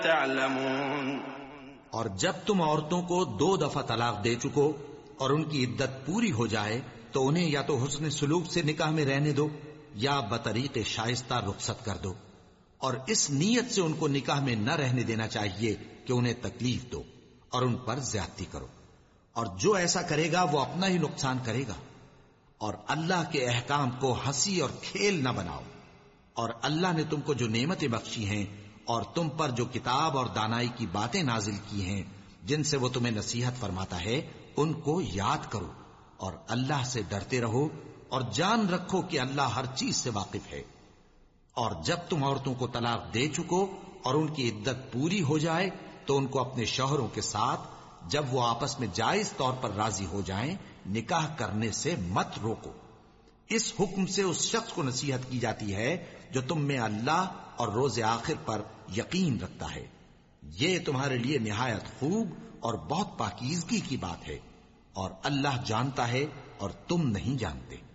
تعلمون۔ اور جب تم عورتوں کو 2 دفعہ طلاق دے چکو اور ان کی عدت پوری ہو جائے تو انہیں یا تو حسن سلوک سے نکاح میں رہنے دو یا بطریق شائستہ رخصت کر دو، اور اس نیت سے ان کو نکاح میں نہ رہنے دینا چاہیے کہ انہیں تکلیف دو اور ان پر زیادتی کرو، اور جو ایسا کرے گا وہ اپنا ہی نقصان کرے گا۔ اور اللہ کے احکام کو ہنسی اور کھیل نہ بناؤ، اور اللہ نے تم کو جو نعمتیں بخشی ہیں اور تم پر جو کتاب اور دانائی کی باتیں نازل کی ہیں جن سے وہ تمہیں نصیحت فرماتا ہے ان کو یاد کرو، اور اللہ سے ڈرتے رہو اور جان رکھو کہ اللہ ہر چیز سے واقف ہے۔ اور جب تم عورتوں کو طلاق دے چکو اور ان کی عدت پوری ہو جائے تو ان کو اپنے شوہروں کے ساتھ جب وہ آپس میں جائز طور پر راضی ہو جائیں نکاح کرنے سے مت روکو۔ اس حکم سے اس شخص کو نصیحت کی جاتی ہے جو تم میں اللہ اور روز آخر پر یقین رکھتا ہے۔ یہ تمہارے لیے نہایت خوب اور بہت پاکیزگی کی بات ہے، اور اللہ جانتا ہے اور تم نہیں جانتے۔